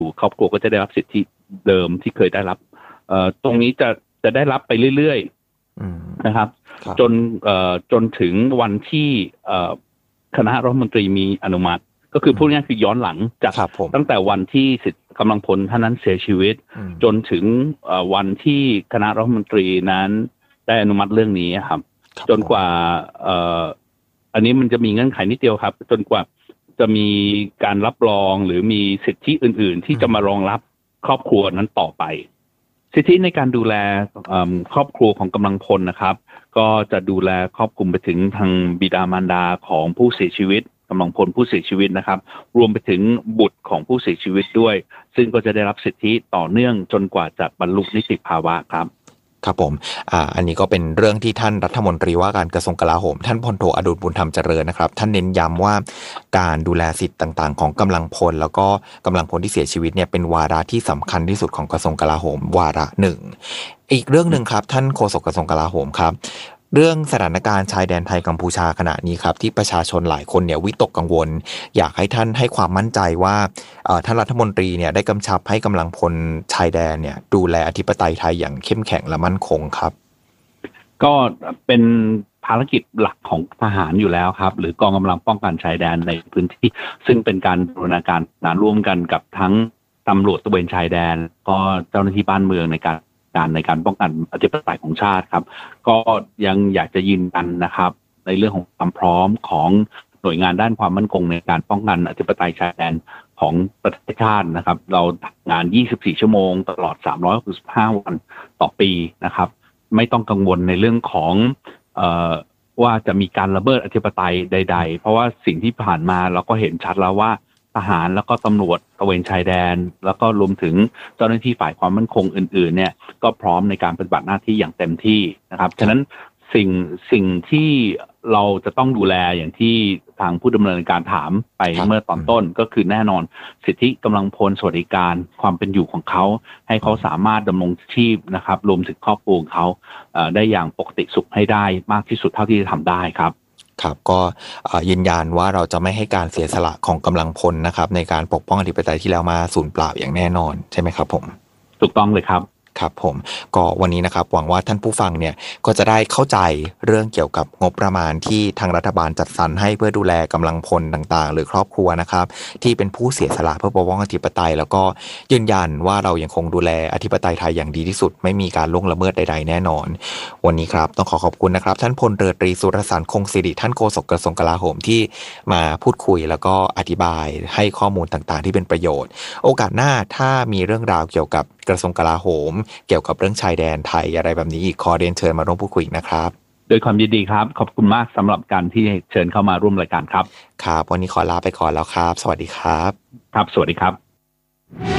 ครอบครัวก็จะได้รับสิทธิเดิมที่เคยได้รับตรงนี้จะได้รับไปเรื่อยๆนะครับจนถึงวันที่คณะรัฐมนตรีมีอนุมัติก็คือพูดง่ายๆคือย้อนหลังจากตั้งแต่วันที่สิทธิกำลังพลท่านนั้นเสียชีวิตจนถึงวันที่คณะรัฐมนตรีนั้นได้อนุมัติเรื่องนี้ครับจนกว่าอันนี้มันจะมีเงื่อนไขนิดเดียวครับจนกว่าจะมีการรับรองหรือมีสิทธิอื่นๆที่จะมารองรับครอบครัวนั้นต่อไปสิทธิในการดูแลครอบครัวของกำลังพลนะครับก็จะดูแลครอบคลุมไปถึงทางบิดามารดาของผู้เสียชีวิตกำลังพลผู้เสียชีวิตนะครับรวมไปถึงบุตรของผู้เสียชีวิตด้วยซึ่งก็จะได้รับสิทธิต่อเนื่องจนกว่าจะบรรลุนิติภาวะครับครับผมอันนี้ก็เป็นเรื่องที่ท่านรัฐมนตรีว่าการกระทรวงกลาโหมท่านพลโทอดุลบุญธรรมเจริญนะครับท่านเน้นย้ำว่าการดูแลสิทธิ์ต่างๆของกำลังพลแล้วก็กำลังพลที่เสียชีวิตเนี่ยเป็นวาระที่สำคัญที่สุดของกระทรวงกลาโหมวาระหนึ่งอีกเรื่องนึงครับท่านโฆษกกระทรวงกลาโหมครับเรื่องสถานการณ์ชายแดนไทยกัมพูชาขณะนี้ครับที่ประชาชนหลายคนเนี่ยวิตกกังวลอยากให้ท่านให้ความมั่นใจว่าท่านรัฐมนตรีเนี่ยได้กำชับให้กำลังพลชายแดนเนี่ยดูแลอธิปไตยไทยอย่างเข้มแข็งและมั่นคงครับก็เป็นภารกิจหลักของทหารอยู่แล้วครับหรือกองกำลังป้องกันชายแดนในพื้นที่ซึ่งเป็นการบูรณาการร่วมกันกับทั้งตำรวจตระเวนชายแดนก็เจ้าหน้าที่บ้านเมืองในการป้องกันอธิปไตยของชาติครับก็ยังอยากจะยืนยันนะครับในเรื่องของความพร้อมของหน่วยงานด้านความมั่นคงในการป้องกันอธิปไตยชายแดนของประเทศชาตินะครับเราทำงาน 24 ชั่วโมงตลอด 365 วันต่อปีนะครับไม่ต้องกังวลในเรื่องของว่าจะมีการละเมิดอธิปไตยใดๆเพราะว่าสิ่งที่ผ่านมาเราก็เห็นชัดแล้วว่าทหารแล้วก็ตำรวจตระเวนชายแดนแล้วก็รวมถึงเจ้าหน้าที่ฝ่ายความมั่นคงอื่นๆเนี่ยก็พร้อมในการปฏิบัติหน้าที่อย่างเต็มที่นะครับฉะนั้นสิ่งที่เราจะต้องดูแลอย่างที่ทางผู้ดำเนินการถามไปเมื่อตอนต้นก็คือแน่นอนสิทธิกำลังพลสวัสดิการความเป็นอยู่ของเขาให้เขาสามารถดำรงชีพนะครับรวมถึงครอบครัวของเขาได้อย่างปกติสุขให้ได้มากที่สุดเท่าที่จะทำได้ครับครับก็ยืนยันว่าเราจะไม่ให้การเสียสละของกำลังพลนะครับในการปกป้องอธิปไตยที่แล้วมาสูญเปล่าอย่างแน่นอนใช่ไหมครับผมถูกต้องเลยครับครับผมก็วันนี้นะครับหวังว่าท่านผู้ฟังเนี่ยก็จะได้เข้าใจเรื่องเกี่ยวกับงบประมาณที่ทางรัฐบาลจัดสรรให้เพื่อดูแลกำลังพลต่างๆหรือครอบครัวนะครับที่เป็นผู้เสียสละเพื่อปกป้องอธิปไตยแล้วก็ยืนยันว่าเรายังคงดูแลอธิปไตยไทยอย่างดีที่สุดไม่มีการล่วงละเมิดใดๆแน่นอนวันนี้ครับต้องขอบคุณนะครับท่านพลเรือตรีสุรสารคงศิริท่านโฆษกกระทรวงกลาโหมที่มาพูดคุยแล้วก็อธิบายให้ข้อมูลต่างๆที่เป็นประโยชน์โอกาสหน้าถ้ามีเรื่องราวเกี่ยวกับกระทรวงกลาโหมเกี่ยวกับเรื่องชายแดนไทยอะไรแบบนี้อีกขอเรียนเชิญมาร่วมพูดคุยนะครับโดยความยินดีครับขอบคุณมากสำหรับการที่เชิญเข้ามาร่วมรายการครับครับวันนี้ขอลาไปก่อนแล้วครับสวัสดีครับครับสวัสดีครับ